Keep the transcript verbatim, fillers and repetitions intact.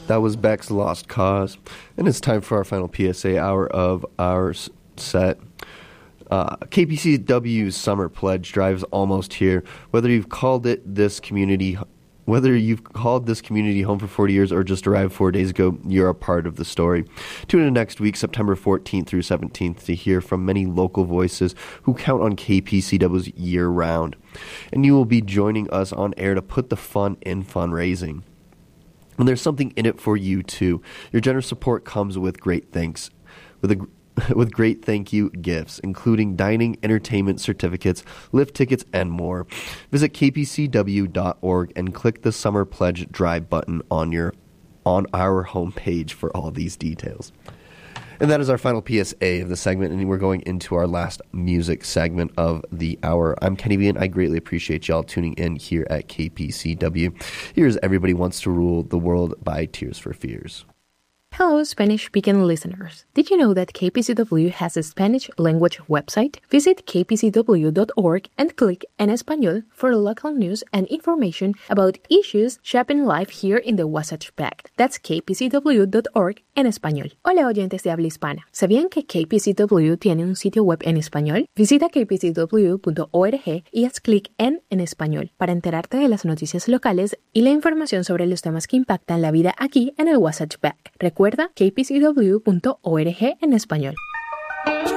That was Beck's Lost Cause. And it's time for our final P S A hour of our s- set. Uh, K P C W's Summer Pledge Drive is almost here. Whether you've called it this community, whether you've called this community home for forty years or just arrived four days ago, you're a part of the story. Tune in next week, September fourteenth through seventeenth, to hear from many local voices who count on K P C W's year-round. And you will be joining us on air to put the fun in fundraising. And there's something in it for you, too. Your generous support comes with great thanks. With a with great thank you gifts, including dining, entertainment, certificates, lift tickets, and more. Visit k p c w dot org and click the Summer Pledge Drive button on your on our homepage for all these details. And that is our final P S A of the segment, and we're going into our last music segment of the hour. I'm Kenny B, and I greatly appreciate y'all tuning in here at K P C W. Here's Everybody Wants to Rule the World by Tears for Fears. Hello, Spanish-speaking listeners. Did you know that K P C W has a Spanish language website? Visit k p c w dot org and click En Español for local news and information about issues shaping life here in the Wasatch Back. That's k p c w dot org en español. Hola, oyentes de habla hispana. ¿Sabían que K P C W tiene un sitio web en español? Visita k p c w punto org y haz clic en En Español para enterarte de las noticias locales y la información sobre los temas que impactan la vida aquí en el Wasatch Back. Recuerda k p c w punto org en español.